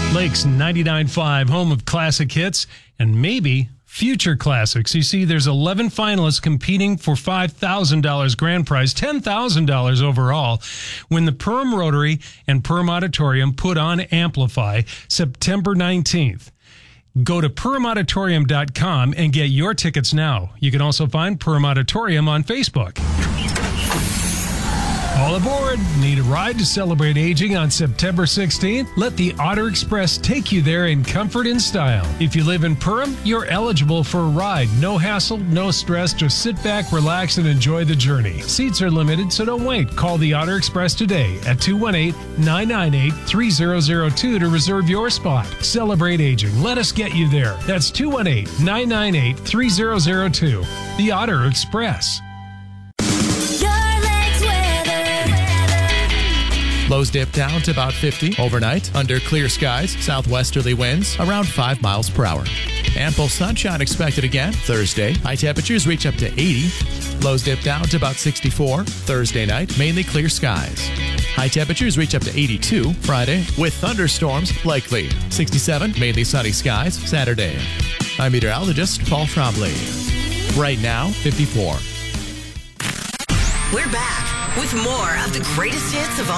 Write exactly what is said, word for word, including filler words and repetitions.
Lakes ninety-nine point five, home of classic hits and maybe future classics. You see, there's eleven finalists competing for five thousand dollars grand prize, ten thousand dollars overall, when the Perham Rotary and Perham Auditorium put on Amplify September nineteenth. Go to perham auditorium dot com and get your tickets now. You can also find Perham Auditorium on Facebook. All aboard! Need a ride to celebrate aging on September sixteenth? Let the Otter Express take you there in comfort and style. If you live in Perham, you're eligible for a ride. No hassle, no stress. Just sit back, relax, and enjoy the journey. Seats are limited, so don't wait. Call the Otter Express today at two one eight, nine nine eight, three zero zero two to reserve your spot. Celebrate aging. Let us get you there. That's two one eight, nine nine eight, three zero zero two. The Otter Express. Lows dip down to about fifty overnight. Under clear skies, southwesterly winds around five miles per hour. Ample sunshine expected again Thursday. High temperatures reach up to eighty. Lows dip down to about sixty-four. Thursday night, mainly clear skies. High temperatures reach up to eighty-two Friday, with thunderstorms likely. sixty-seven, mainly sunny skies Saturday. I'm meteorologist Paul Trombley. Right now, fifty-four. We're back with more of the greatest hits of all